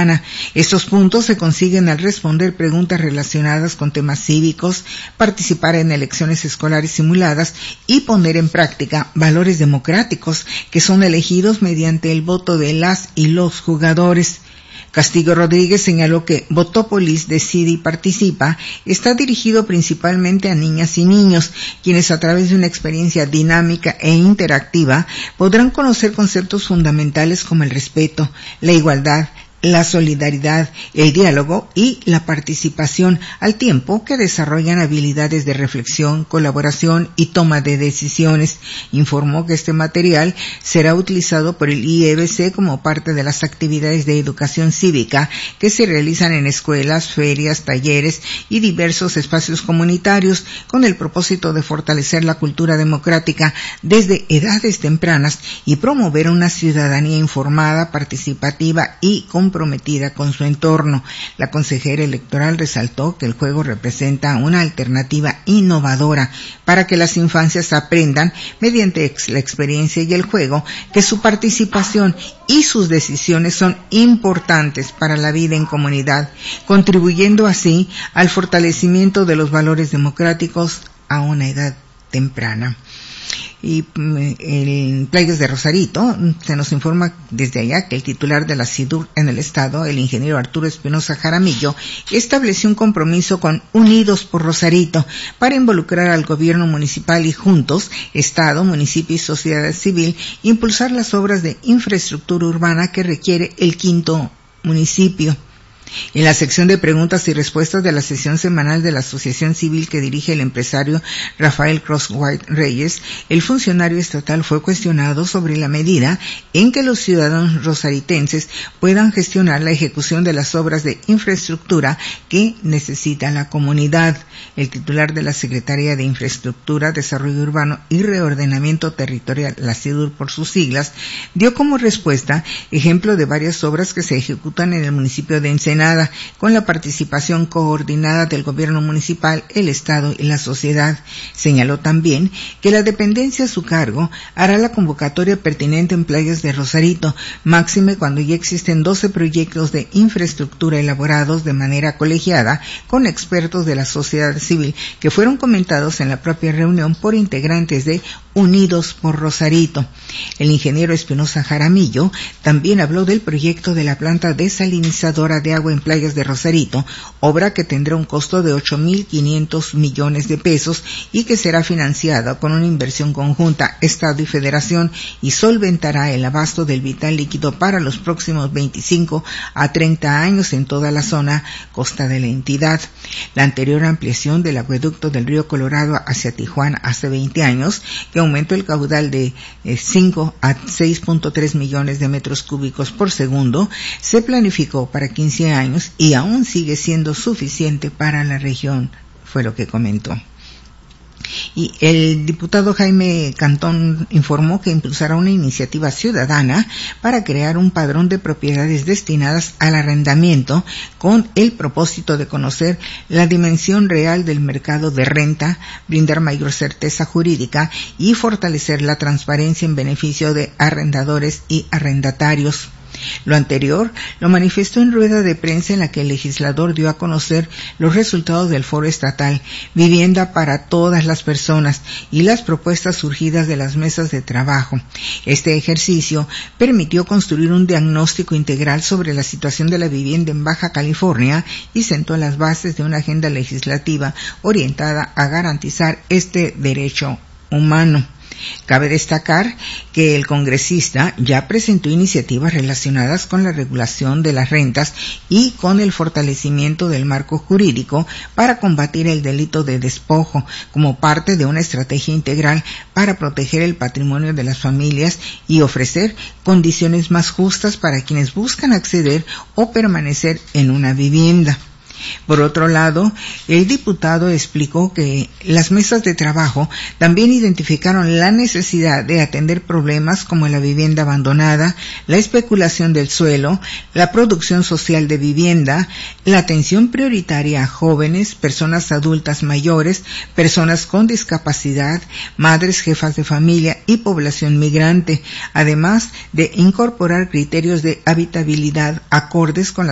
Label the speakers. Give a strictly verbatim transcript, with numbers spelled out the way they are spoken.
Speaker 1: temprana. Estos puntos se consiguen al responder preguntas relacionadas con temas cívicos, participar en elecciones escolares simuladas y poner en práctica valores democráticos que son elegidos mediante el voto de las y los jugadores. Castillo Rodríguez señaló que Votópolis Decide y Participa está dirigido principalmente a niñas y niños, quienes a través de una experiencia dinámica e interactiva podrán conocer conceptos fundamentales como el respeto, la igualdad, la solidaridad, el diálogo y la participación, al tiempo que desarrollan habilidades de reflexión, colaboración y toma de decisiones. Informó que este material será utilizado por el I E B C como parte de las actividades de educación cívica que se realizan en escuelas, ferias, talleres y diversos espacios comunitarios, con el propósito de fortalecer la cultura democrática desde edades tempranas y promover una ciudadanía informada, participativa y comprometida comprometida con su entorno. La consejera electoral resaltó que el juego representa una alternativa innovadora para que las infancias aprendan mediante ex- la experiencia y el juego que su participación y sus decisiones son importantes para la vida en comunidad, contribuyendo así al fortalecimiento de los valores democráticos a una edad temprana. Y en Playas de Rosarito se nos informa desde allá que el titular de la SIDUR en el estado, el ingeniero Arturo Espinosa Jaramillo, estableció un compromiso con Unidos por Rosarito para involucrar al gobierno municipal y juntos, estado, municipio y sociedad civil, impulsar las obras de infraestructura urbana que requiere el quinto municipio. En la sección de preguntas y respuestas de la sesión semanal de la Asociación Civil que dirige el empresario Rafael Crosswhite Reyes, el funcionario estatal fue cuestionado sobre la medida en que los ciudadanos rosaritenses puedan gestionar la ejecución de las obras de infraestructura que necesita la comunidad. El titular de la Secretaría de Infraestructura, Desarrollo Urbano y Reordenamiento Territorial, la SIDUR por sus siglas, dio como respuesta ejemplo de varias obras que se ejecutan en el municipio de Ensenada, con la participación coordinada del gobierno municipal, el Estado y la sociedad. Señaló también que la dependencia a su cargo hará la convocatoria pertinente en Playas de Rosarito, máxime cuando ya existen doce proyectos de infraestructura elaborados de manera colegiada con expertos de la sociedad civil que fueron comentados en la propia reunión por integrantes de Unidos por Rosarito. El ingeniero Espinosa Jaramillo también habló del proyecto de la planta desalinizadora de agua en Playas de Rosarito, obra que tendrá un costo de ocho mil quinientos millones de pesos y que será financiada con una inversión conjunta Estado y Federación y solventará el abasto del vital líquido para los próximos veinticinco a treinta años en toda la zona costa de la entidad. La anterior ampliación del acueducto del río Colorado hacia Tijuana hace veinte años, que aumentó el caudal de eh, cinco a seis punto tres millones de metros cúbicos por segundo, se planificó para quince años y aún sigue siendo suficiente para la región, fue lo que comentó. Y el diputado Jaime Cantón informó que impulsará una iniciativa ciudadana para crear un padrón de propiedades destinadas al arrendamiento con el propósito de conocer la dimensión real del mercado de renta, brindar mayor certeza jurídica y fortalecer la transparencia en beneficio de arrendadores y arrendatarios. Lo anterior lo manifestó en rueda de prensa en la que el legislador dio a conocer los resultados del foro estatal Vivienda para todas las personas y las propuestas surgidas de las mesas de trabajo. Este ejercicio permitió construir un diagnóstico integral sobre la situación de la vivienda en Baja California y sentó las bases de una agenda legislativa orientada a garantizar este derecho humano. Cabe destacar que el congresista ya presentó iniciativas relacionadas con la regulación de las rentas y con el fortalecimiento del marco jurídico para combatir el delito de despojo como parte de una estrategia integral para proteger el patrimonio de las familias y ofrecer condiciones más justas para quienes buscan acceder o permanecer en una vivienda. Por otro lado, el diputado explicó que las mesas de trabajo también identificaron la necesidad de atender problemas como la vivienda abandonada, la especulación del suelo, la producción social de vivienda, la atención prioritaria a jóvenes, personas adultas mayores, personas con discapacidad, madres jefas de familia y población migrante, además de incorporar criterios de habitabilidad acordes con la